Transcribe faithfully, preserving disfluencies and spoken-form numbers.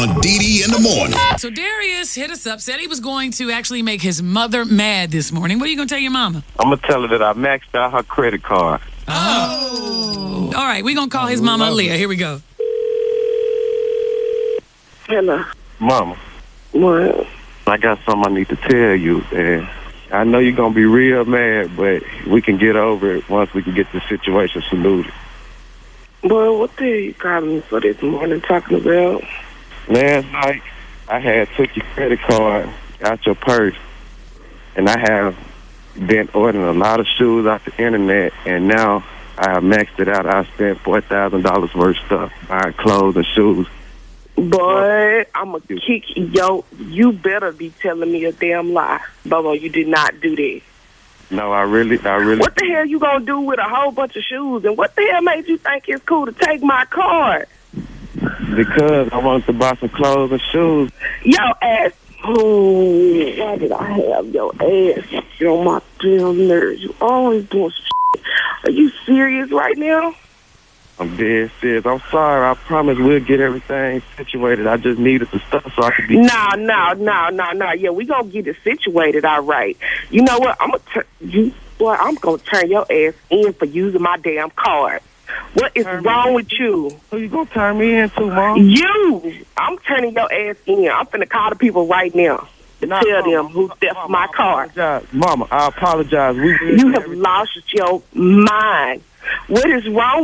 On D D in the morning. So Darius hit us up, said he was going to actually make his mother mad this morning. What are you going to tell your mama? I'm going to tell her that I maxed out her credit card. Oh. All right, we're going to call his mama Leah. Here we go. Hello. Mama, What? I got something I need to tell you. And I know you're going to be real mad, but we can get over it once we can get the situation saluted. Boy, what the hell you calling me for this morning talking about? Last night, I had took your credit card out your purse, and I have been ordering a lot of shoes off the internet, and now I have maxed it out. I spent four thousand dollars worth of stuff, buying clothes and shoes. Boy, I'm going to kick yo. You better be telling me a damn lie. Bobo, you did not do that. No, I really, I really... What the hell you going to do with a whole bunch of shoes? And what the hell made you think it's cool to take my card? Because I wanted to buy some clothes and shoes. Yo ass. Oh, why did I have your ass get on my damn nerves? You always doing shit. Are you serious right now? I'm dead serious. I'm sorry. I promise we'll get everything situated. I just needed the stuff so I could be... No, no, no, no, no. Yeah, we gonna get it situated, all right. You know what? I'm gonna turn you. Boy, I'm gonna turn your ass in for using my damn card. What is Turn wrong me- with you? Who you gonna turn me into, Mom? You! I'm turning your ass in. I'm finna call the people right now to Nah, tell Mama, them who theft Mama, my I card. apologize. Mama, I apologize. We will You get have everything- lost your mind. What is wrong